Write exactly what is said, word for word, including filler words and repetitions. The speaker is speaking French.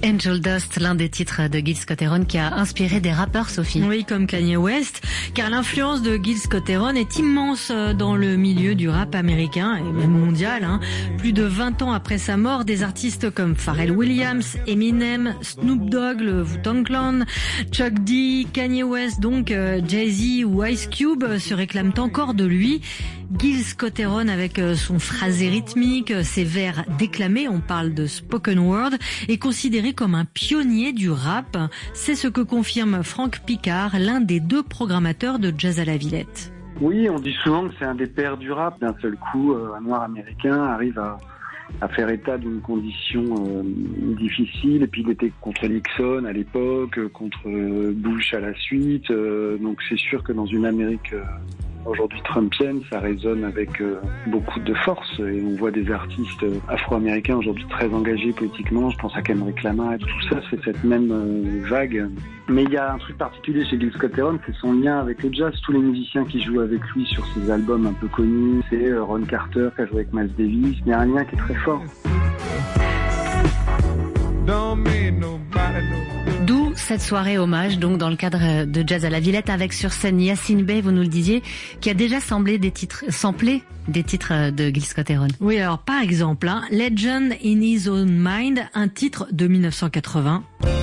Angel Dust, l'un des titres de Gil Scott-Heron qui a inspiré des rappeurs, Sophie. Oui, comme Kanye West, car l'influence de Gil Scott-Heron est immense dans le milieu du rap américain et même mondial. Hein. Plus de vingt ans après sa mort, des artistes comme Pharrell Williams, Eminem, Snoop Dogg, le Wu-Tang Clan, Chuck D, Kanye West, donc euh, Jay-Z ou Ice Cube se réclament encore de lui. Gil Scott-Heron avec son phrasé rythmique, ses vers déclamés, on parle de spoken word, est considéré comme un pionnier du rap. C'est ce que confirme Franck Picard, l'un des deux programmateurs de Jazz à la Villette. Oui, on dit souvent que c'est un des pères du rap. D'un seul coup, un noir américain arrive à, à faire état d'une condition euh, difficile. Et puis il était contre Nixon à l'époque, contre Bush à la suite. Euh, donc c'est sûr que dans une Amérique euh, aujourd'hui trumpienne, ça résonne avec euh, beaucoup de force. Et on voit des artistes afro-américains aujourd'hui très engagés politiquement. Je pense à Kendrick Lamar et tout ça, c'est cette même euh, vague. Mais il y a un truc particulier chez Gil Scott-Heron, c'est son lien avec le jazz. Tous les musiciens qui jouent avec lui sur ses albums un peu connus, c'est euh, Ron Carter qui a joué avec Miles Davis. Il y a un lien qui est très fort. D'où cette soirée hommage, donc dans le cadre de Jazz à la Villette, avec sur scène Yasiin Bey, vous nous le disiez, qui a déjà samplé des titres, samplé des titres de Gil Scott-Heron. Oui, alors par exemple, hein, Legend in His Own Mind, un titre de mille neuf cent quatre-vingts.